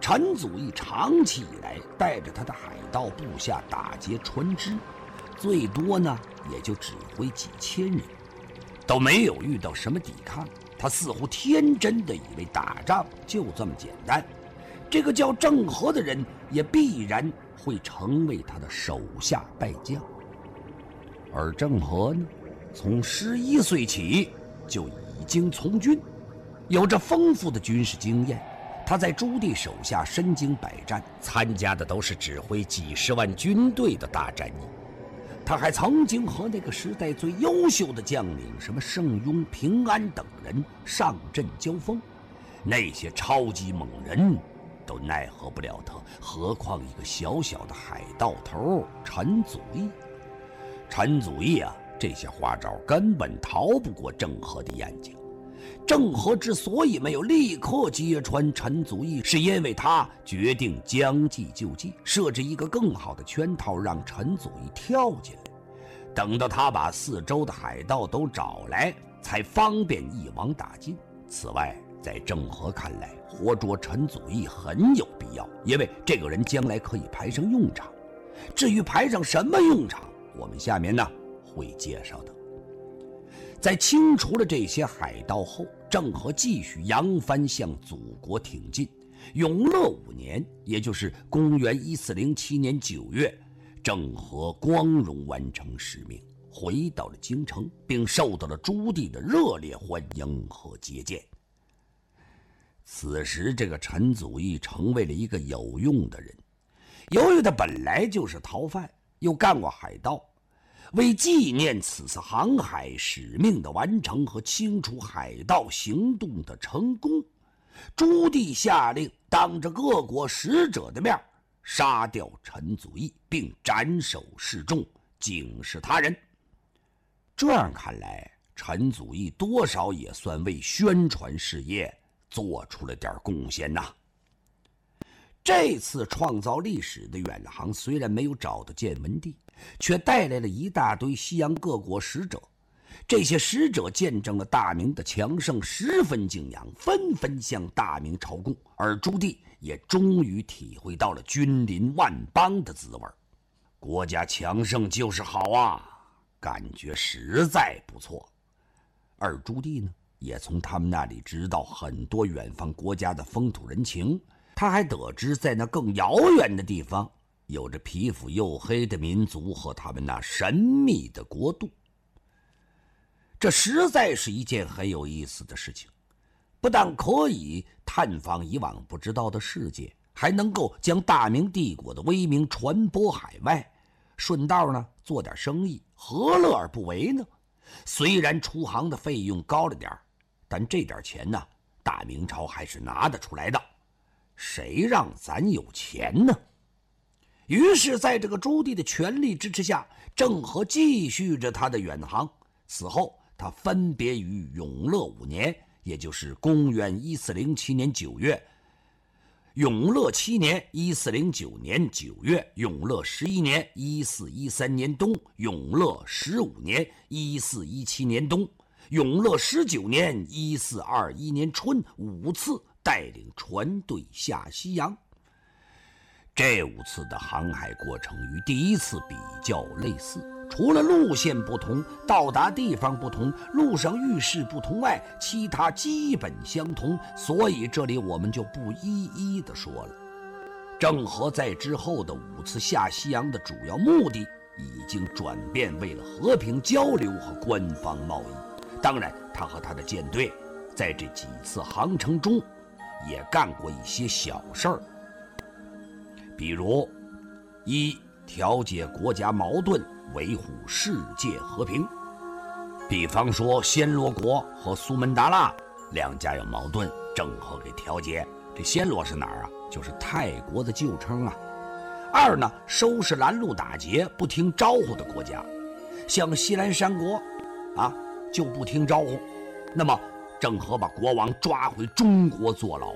陈祖义长期以来带着他的海盗部下打劫船只，最多呢也就指挥几千人，都没有遇到什么抵抗。他似乎天真的以为打仗就这么简单，这个叫郑和的人也必然会成为他的手下败将。而郑和呢，从11岁起就已经从军，有着丰富的军事经验。他在朱棣手下身经百战，参加的都是指挥几十万军队的大战役。他还曾经和那个时代最优秀的将领，什么盛庸、平安等人上阵交锋，那些超级猛人都奈何不了他，何况一个小小的海盗头陈祖义。陈祖义啊，这些花招根本逃不过郑和的眼睛。郑和之所以没有立刻揭穿陈祖义，是因为他决定将计就计，设置一个更好的圈套，让陈祖义跳进来。等到他把四周的海盗都找来，才方便一网打尽。此外，在郑和看来，活捉陈祖义很有必要，因为这个人将来可以派上用场。至于派上什么用场，我们下面呢会介绍的。在清除了这些海盗后，郑和继续扬帆向祖国挺进。永乐5年，也就是公元1407年9月，郑和光荣完成使命，回到了京城，并受到了朱棣的热烈欢迎和接见。此时，这个陈祖义成为了一个有用的人。由于他本来就是逃犯，又干过海盗，为纪念此次航海使命的完成和清除海盗行动的成功，朱棣下令当着各国使者的面杀掉陈祖义，并斩首示众，警示他人。这样看来，陈祖义多少也算为宣传事业做出了点贡献呐。这次创造历史的远航虽然没有找到建文帝，却带来了一大堆西洋各国使者。这些使者见证了大明的强盛，十分敬仰，纷纷向大明朝贡。而朱棣也终于体会到了君临万邦的滋味。国家强盛就是好啊，感觉实在不错。而朱棣呢，也从他们那里知道很多远方国家的风土人情。他还得知，在那更遥远的地方，有着皮肤黝黑的民族和他们那神秘的国度。这实在是一件很有意思的事情，不但可以探访以往不知道的世界，还能够将大明帝国的威名传播海外，顺道呢做点生意，何乐而不为呢？虽然出航的费用高了点，但这点钱呢，大明朝还是拿得出来的。谁让咱有钱呢？于是在这个朱棣的全力支持下，郑和继续着他的远航。此后他分别于永乐5年，也就是公元1407年9月、永乐7年1409年9月、永乐11年1413年冬、永乐15年1417年冬、永乐19年1421年春5次带领船队下西洋。这5次的航海过程与第一次比较类似，除了路线不同、到达地方不同、路上遇事不同外，其他基本相同，所以这里我们就不一一的说了。郑和在之后的5次下西洋的主要目的已经转变为了和平交流和官方贸易。当然，他和他的舰队在这几次航程中也干过一些小事儿，比如1. 调解国家矛盾，维护世界和平。比方说暹罗国和苏门答腊两家有矛盾，郑和给调解。这暹罗是哪儿啊？就是泰国的旧称啊。2呢，收拾拦路打劫不听招呼的国家，像西兰山国啊就不听招呼，那么郑和把国王抓回中国坐牢，